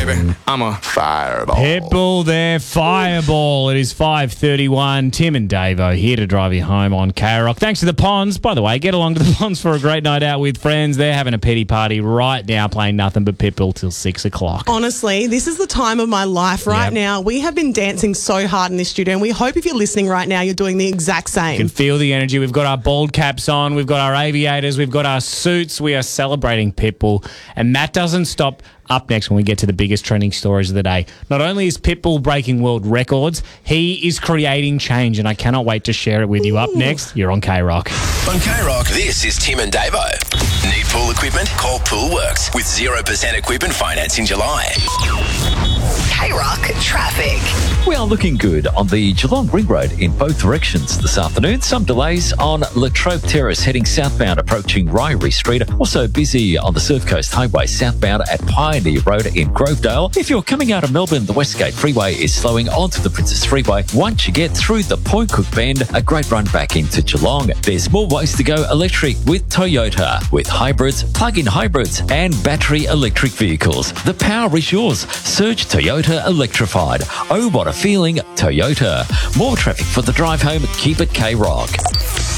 baby. I'm a fireball. Pitbull there, Fireball. It is 5:31. Tim and Davo here to drive you home on K-Rock. Thanks to the Ponds. By the way, get along to the Ponds for a great night out with friends. They're having a petty party right now, playing nothing but Pitbull till 6 o'clock. Honestly, this is the time of my life right now. We have been dancing so hard in this studio, and we hope if you're listening right now, you're doing the exact same. You can feel the energy. We've got our bald caps on. We've got our aviators. We've got our suits. We are celebrating Pitbull. And that doesn't stop. Up next when we get to the biggest trending stories of the day. Not only is Pitbull breaking world records, he is creating change, and I cannot wait to share it with you. Up next, you're on K-Rock. On K-Rock, this is Tim and Davo. Need pool equipment? Call Poolworks with 0% equipment finance in July. K-Rock traffic. We are looking good on the Geelong Ring Road in both directions this afternoon. Some delays on Latrobe Terrace heading southbound approaching Ryrie Street. Also busy on the Surf Coast Highway southbound at Pioneer Road in Grovedale. If you're coming out of Melbourne, the Westgate Freeway is slowing onto the Princess Freeway. Once you get through the Point Cook Bend, a great run back into Geelong. There's more ways to go electric with Toyota, with hybrids, plug-in hybrids and battery electric vehicles. The power is yours. Search Toyota Electrified. Oh, what a feeling, Toyota. More traffic for the drive home. Keep it K-Rock.